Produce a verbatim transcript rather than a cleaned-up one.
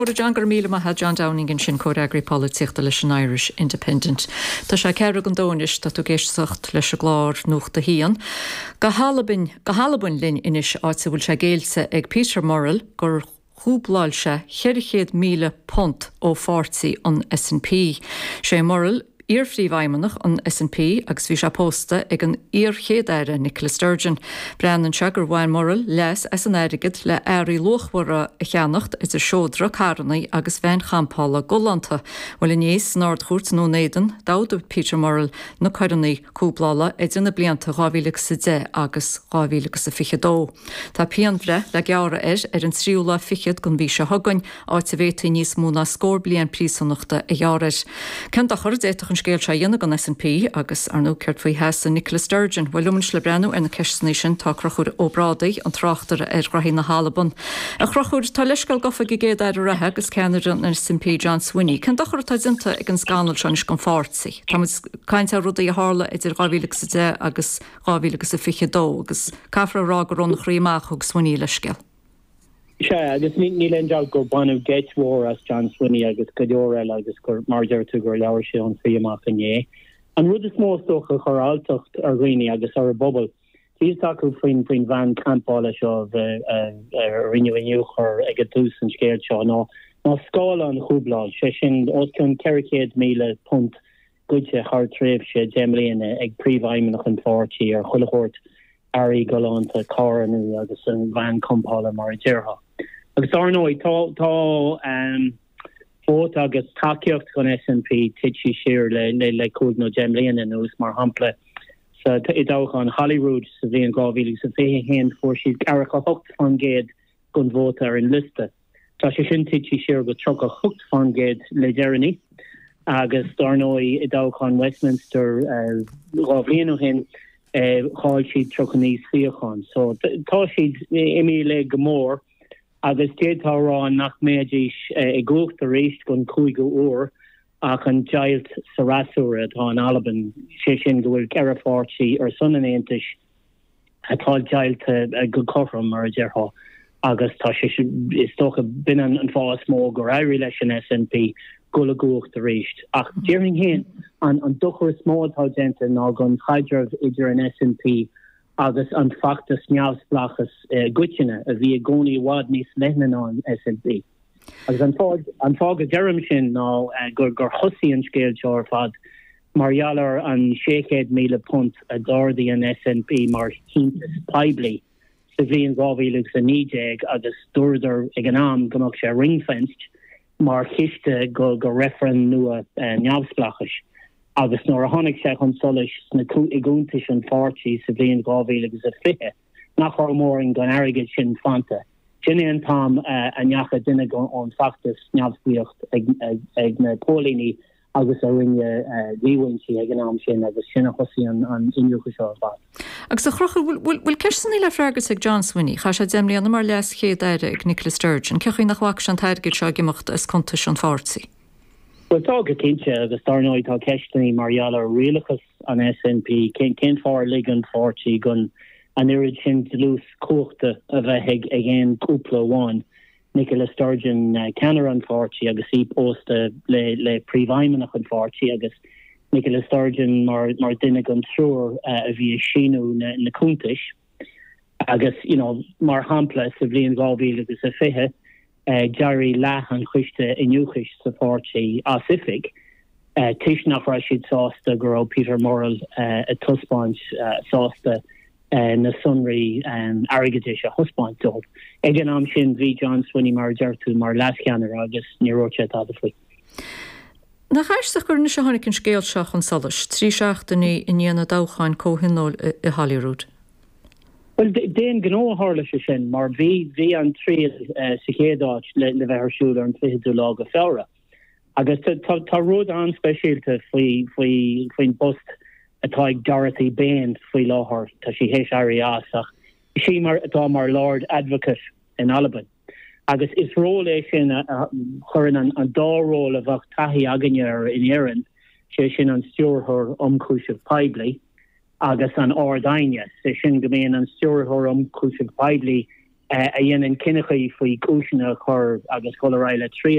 Bud John Garmila ha John Downing in sin códagri polítiachta leis an Irish Independent. Tá sé ceir an dónis dat tú géisteach leis a glár nuach de hían. Ga halabun linn inis áit sa bhfuil sé géilse ag Peter Murrell gur chúbláil se cheirichéad míle pont ó fórtaí an S N P. sé Murrell Iarfríomhaimeanach an S N P agus bhí se pósta ag an iarchéad Nicola Sturgeon. Breannan se gur bhhain Murrell leis as an airigid le airí lochmhara a cheannacht is a seódra carnaí agus bhein champála golanta. Bhfuil in níos náard chuirt nó néidan dáú Peter Murrell na carnaí cúblála é duna blianta gáhíleach sa dé agus gáhíleach sa fichadó. Tá peanbre le geara ir ar an tríúla fichiad gon bhí se thugain áit a bhéta níos múna scór blian prísannachta a dhearir. Cen a chur déitach an scéil se dhéanana an S N P agus ar nó ceart faoi heas an Nicola Sturgeon bhfuil lumann le brenn ar na ceisní sin tá crochúr ó Brádaí an tráchtar ar rathí na Halabun. A crochúr tá leiscail gofa go géad ar rathe agus ceannar an S N P John Swinney. Cen dachar tá dinta ag an scanal sean is go fátaí. Tá caiinte rudaí a hála idir gáhíleach sa dé agus gáhíleach sa fichadó agus caithfra rá go run chríomach ag Swinney leiscail. Se agus ní leá go banú Gatewar as John Swinney agus godorel agus gur marger tú gur leabhar sé an fiamach ané. An rud is mó stocha choráltocht ar riine agus ar a bobbal. Tís taú faoin faoin van campála seo rinneú chur ag tús an scéir seo ná ná scála an chúbláil sé sin os chun ceiricéad míle punt goidse char tréimh sé gemlíonna ag príomhaimeanach an fáirtí ar chulachóirt airí galánta cáranú agus an van campála mar deartha. Agus arnóid tá tá fót agus takeíocht gon S N P tití siir le le le cúd nó gemlíonna nús mar hampla sa i dách an Holyrood sa bhí an gáhílig sa fé hen for siad aracha hocht fan géad gon vóta ar an liste. Tá sé sin tití siir go tro a hocht fan géad le Jeremy agus arnóid i dách an Westminster gáhléanú hen cháil siad tro an níos fiochan. So tá siad imi le gomór agus détá rá nach méidis i gúcht a réist gon cúig go uair ach an jailt sa rasúra atá an Alban sé sin go bhfuil ceire fáirtí ar son an éantais atá jailt a go chothram mar a deartha agus tá sé is tócha bin an fás mó gur éirí leis an S N P go le gúcht a réist. Ach déiring héin an an dochar smótá genta ná gon chaidirh idir an S N P agus an factus neamhsplachas uh, gutine a bhí a gcónaí bhád níos leithnan an S N P. Agus an fág an fág a dearm sin ná uh, gur gur thosaí an scéil seo ar fad marhealar an séchéad míle punt a dordaí an S N P mar cíntas paibli sa bhíon gáhíleach sa nídéag agus dúirdar ag an am gomach sé ringfenced mar chiiste go go referen nua uh, neamhsplachas. Agus nóair a tháinig sé chun solis na i gúntais an fáirtí sa bhíon gábhíle agus a fiche nach chur mór an gan airigid sin fanta. Sinné an tám uh, a neacha duine ón factus neamhsplíocht ag, ag, ag na pólíní agus a rinne díhaintí ag an am sin agus sinna chosí an, an inniucha seo bhá. Agus a chrocha bhfuil ceirsanní le freagas ag John Swinney, cha sé déimlí an mar leas chéad éire ag Nicola Sturgeon, cechuí nach bhac an tairgid seo gimacht as contas an fáirtí. Well, tá go cinse agus tarnóid tá ceistení marhealar rialachas an S N P cin cin fár ligan fáirtí gon an irid sin dlús cuachta a bheith ag agén cúpla bháin. Nicola Sturgeon uh, ceannar an fáirtí agus í pósta le le príomhaimeanach an fáirtí agus Nicola Sturgeon mar mar duine an trúr uh, a bhí sinú na, na cúntais agus you know, mar hampla sa bhíon gábhíle agus a fiche. Uh, Jerry lech an chuiste inúchis sa fáirtí asifig uh, tuis nach ra siad sásta go Peter Murrell uh, a tuspáint uh, sásta uh, na sunraí um, airigidis a thuspáint dul. Ag an am sin bhí John Swinney mar deartú mar lasceanar agus níróte tá a faoi. Na chaiste gur na se tháinig an scéal seach an solas, trí seachtaí in dhéana dáchain cóhinóil i Holyrood. Well, déan gnó hála se sin, mar bhí bhí an tríad uh, sa chéadáit le le bheith arsúla an fiú lá go fera. Agus tá rud an speisialta faoi faoi faoin bust atá ag Dorothy Bain faoi láthair tá si hééis airí asach. Sí mar atá mar Lord Advocate in Alban. Agus is róla sin churann an, an dáról a bheith taithí agannear in éireann sé sin an stúrthir omcúisih paibli. Agus an ordaine sé sin gomén an stúrthir omcúisih paibli a dhéanaan cinnachaí faoi cúisina chur agus choráile trí